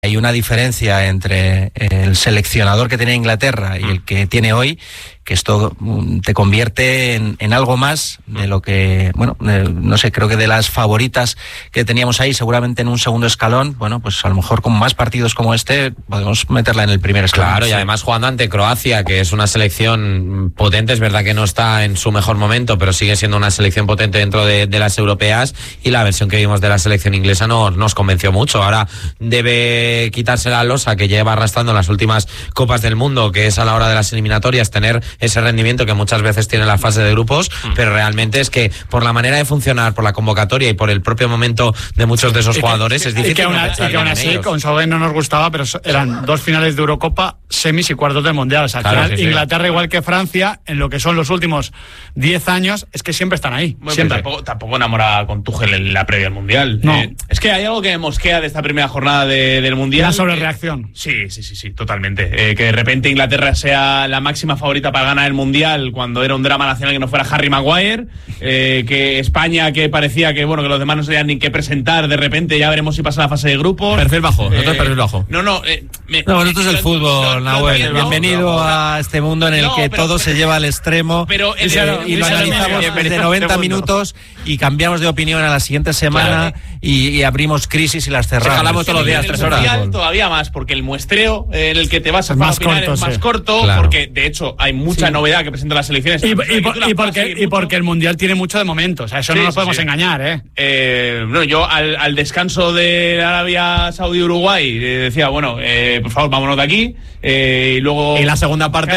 hay una diferencia entre el seleccionador que tenía Inglaterra y el que tiene hoy, que esto te convierte en algo más de lo que, bueno, no sé, creo que de las favoritas que teníamos ahí, seguramente en un segundo escalón, bueno, pues a lo mejor con más partidos como este podemos meterla en el primer escalón. Claro, y además jugando ante Croacia, que es una selección potente, es verdad que no está en su mejor momento, pero sigue siendo una selección potente dentro de las europeas, y la versión que vimos de la selección inglesa nos convenció mucho. Ahora debe quitarse la losa que lleva arrastrando las últimas Copas del Mundo, que es a la hora de las eliminatorias tener ese rendimiento que muchas veces tiene la fase de grupos, pero realmente es que por la manera de funcionar, por la convocatoria y por el propio momento de muchos de esos jugadores, es difícil. Y que aún así, con Southgate no nos gustaba, pero eran 2 finales de Eurocopa, semis y cuartos del Mundial. O sea, claro, al final, Inglaterra, igual que Francia, en lo que son los últimos 10 años, es que siempre están ahí. Bueno, siempre. Tampoco enamora con Tuchel en la previa al Mundial. No. Es que hay algo que me mosquea de esta primera jornada del Mundial. La sobrereacción. Sí, totalmente. Que de repente Inglaterra sea la máxima favorita para ganar el Mundial cuando era un drama nacional que no fuera Harry Maguire. Que España, que parecía que los demás no sabían ni qué presentar, de repente ya veremos si pasa la fase de grupos. Perfil bajo, perfil bajo. No, esto es el fútbol, Nahuel. Bienvenido a este mundo en el que todo se lleva al extremo, y lo analizamos de 90 minutos y cambiamos de opinión a la siguiente semana, y abrimos crisis y las cerramos. Jalamos todos los días 3 horas. Todavía más, porque el muestreo en el que te vas a más opinar corto, es más corto, claro. porque de hecho hay mucha novedad que presentan las selecciones. Y porque el Mundial tiene mucho de momento, o sea, eso no nos podemos engañar, yo al descanso de Arabia Saudí Uruguay decía, por favor, vámonos de aquí, y luego y la segunda parte,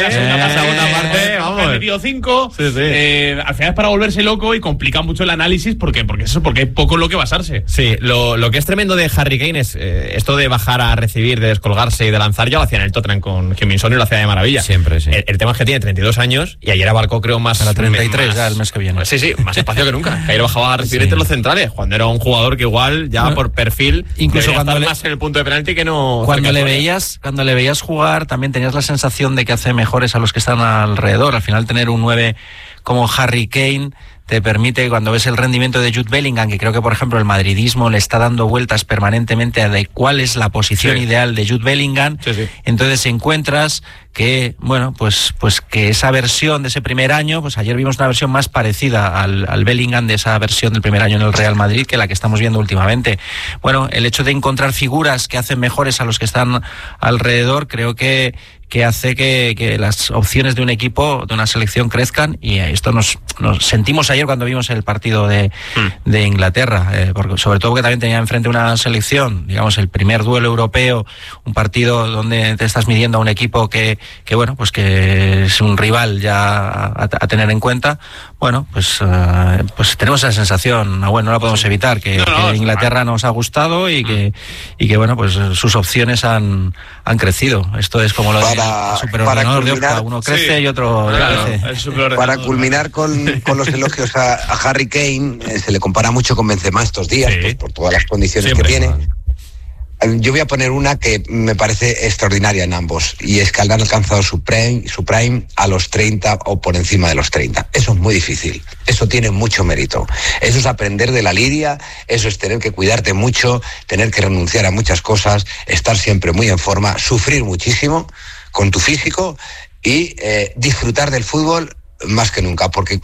vamos, han metido 5. Sí. Al final es para volverse loco y complica mucho el análisis porque hay poco en lo que basarse. Sí, lo que es tremendo de Harry Kane es esto de bajar a recibir, de descolgarse y de lanzar. Ya lo hacía en el Tottenham con Heung-min Son y lo hacía de maravilla. Siempre, sí. El tema es que tiene 32 años y ayer abarcó, creo, más... A la 33 ya el mes que viene. Sí, más espacio que nunca. Ayer bajaba a recibir entre los centrales, cuando era un jugador que igual ya por perfil incluso cuando más en el punto de penalti que no... Cuando le veías jugar también tenías la sensación de que hace mejores a los que están alrededor. Al final tener un 9 como Harry Kane te permite, cuando ves el rendimiento de Jude Bellingham, que creo que por ejemplo el madridismo le está dando vueltas permanentemente de cuál es la posición ideal de Jude Bellingham, entonces encuentras que, pues que esa versión de ese primer año, pues ayer vimos una versión más parecida al Bellingham de esa versión del primer año en el Real Madrid que la que estamos viendo últimamente. El hecho de encontrar figuras que hacen mejores a los que están alrededor, creo que hace que las opciones de un equipo, de una selección, crezcan, y esto nos sentimos ayer cuando vimos el partido de Inglaterra, porque sobre todo que también tenía enfrente una selección, digamos el primer duelo europeo, un partido donde te estás midiendo a un equipo que es un rival ya a tener en cuenta. Pues tenemos esa sensación, no la podemos evitar, que Inglaterra nos ha gustado y que pues sus opciones han crecido. Esto es como lo de superordenador de Opta, uno crece y otro crece. Para culminar con los elogios a Harry Kane, se le compara mucho con Benzema estos días, pues, por todas las condiciones que tiene. Yo voy a poner una que me parece extraordinaria en ambos, y es que han alcanzado su prime a los 30 o por encima de los 30. Eso es muy difícil, eso tiene mucho mérito. Eso es aprender de la lidia, eso es tener que cuidarte mucho, tener que renunciar a muchas cosas, estar siempre muy en forma, sufrir muchísimo con tu físico y disfrutar del fútbol más que nunca, porque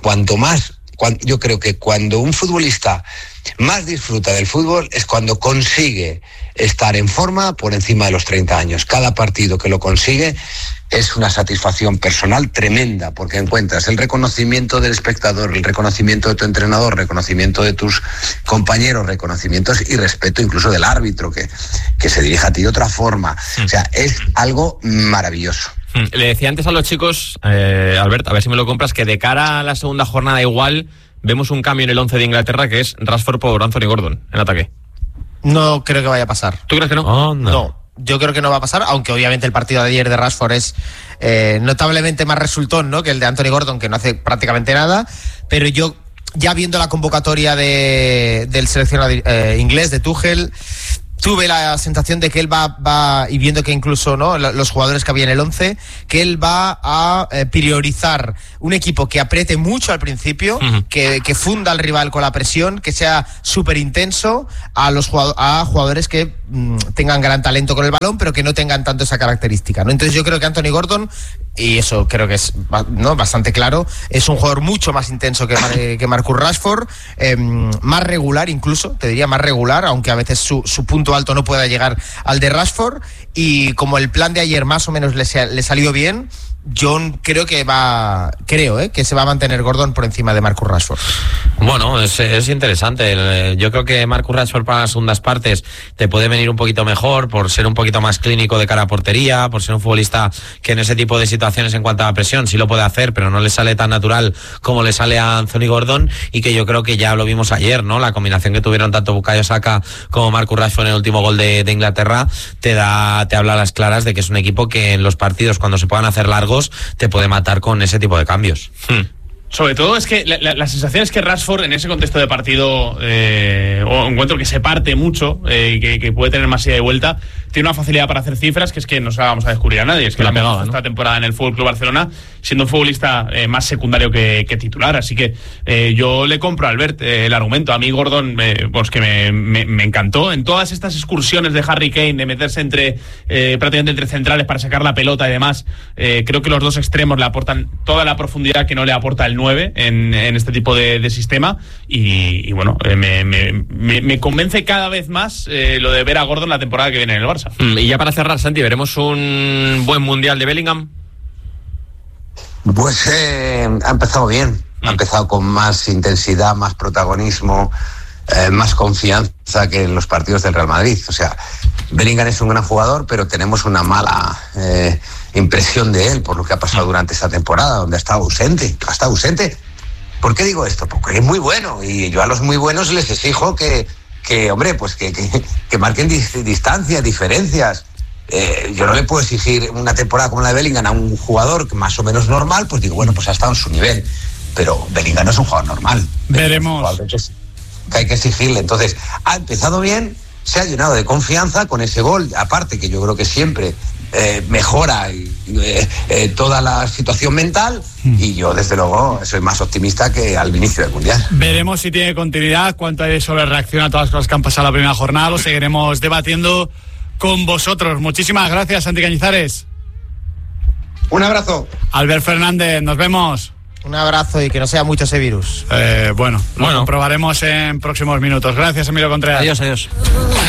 yo creo que cuando un futbolista más disfruta del fútbol es cuando consigue estar en forma por encima de los 30 años. Cada partido que lo consigue es una satisfacción personal tremenda, porque encuentras el reconocimiento del espectador, el reconocimiento de tu entrenador, reconocimiento de tus compañeros, reconocimientos y respeto incluso del árbitro que se dirige a ti de otra forma. O sea, es algo maravilloso. Le decía antes a los chicos, Albert, a ver si me lo compras, que de cara a la segunda jornada igual vemos un cambio en el 11 de Inglaterra, que es Rashford por Anthony Gordon en ataque. No creo que vaya a pasar. ¿Tú crees que no? No, yo creo que no va a pasar, aunque obviamente el partido de ayer de Rashford es notablemente más resultón, ¿no?, que el de Anthony Gordon, que no hace prácticamente nada, pero yo, ya viendo la convocatoria del seleccionador inglés, de Tuchel, tuve la sensación de que él va y viendo que incluso no los jugadores que había en el 11, que él va a priorizar un equipo que apriete mucho al principio, que funda al rival con la presión, que sea súper intenso a jugadores que tengan gran talento con el balón, pero que no tengan tanto esa característica, ¿no? Entonces yo creo que Anthony Gordon, y eso creo que es, ¿no?, bastante claro, es un jugador mucho más intenso que Marcus Rashford, más regular incluso, te diría más regular, aunque a veces su punto alto no pueda llegar al de Rashford, y como el plan de ayer más o menos le salió bien, yo creo que se va a mantener Gordon por encima de Marcus Rashford. Bueno, es interesante. Yo creo que Marcus Rashford para las segundas partes te puede venir un poquito mejor por ser un poquito más clínico de cara a portería, por ser un futbolista que en ese tipo de situaciones en cuanto a presión sí lo puede hacer, pero no le sale tan natural como le sale a Anthony Gordon, y que yo creo que ya lo vimos ayer, ¿no? La combinación que tuvieron tanto Bukayo Saka como Marcus Rashford en el último gol de Inglaterra te habla a las claras de que es un equipo que en los partidos, cuando se puedan hacer largos, te puede matar con ese tipo de cambios. Sobre todo es que la sensación es que Rashford en ese contexto de partido, o encuentro que se parte mucho, que puede tener más ida y vuelta, tiene una facilidad para hacer cifras que es que no se la vamos a descubrir a nadie. Es que la pegado esta temporada en el FC Barcelona, siendo un futbolista más secundario que titular. Así que yo le compro a Albert el argumento. A mí Gordon, pues que me encantó. En todas estas excursiones de Harry Kane, de meterse prácticamente entre centrales para sacar la pelota y demás, creo que los dos extremos le aportan toda la profundidad que no le aporta el 9 en este tipo de sistema. Y bueno, me convence cada vez más lo de ver a Gordon la temporada que viene en el Barça. Y ya para cerrar, Santi, ¿veremos un buen mundial de Bellingham? Pues ha empezado bien, ha empezado con más intensidad, más protagonismo, más confianza que en los partidos del Real Madrid. O sea, Bellingham es un gran jugador, pero tenemos una mala impresión de él por lo que ha pasado durante esta temporada, donde ha estado ausente. ¿Por qué digo esto? Porque es muy bueno, y yo a los muy buenos les exijo que hombre, pues que marquen distancias, diferencias. Yo no le puedo exigir una temporada como la de Bellingham a un jugador que más o menos normal, pues digo, bueno, pues ha estado en su nivel. Pero Bellingham no es un jugador normal. Veremos. Que hay que exigirle. Entonces, ha empezado bien, se ha llenado de confianza con ese gol, aparte que yo creo que siempre mejora toda la situación mental, y yo desde luego soy más optimista que al inicio del Mundial. Veremos si tiene continuidad, cuánto sobre reacción a todas las cosas que han pasado la primera jornada. Lo seguiremos debatiendo con vosotros. Muchísimas gracias, Santi Cañizares. Un abrazo. Albert Fernández, nos vemos. Un abrazo y que no sea mucho ese virus. Bueno, lo comprobaremos en próximos minutos. Gracias, Emilio Contreras. Adiós.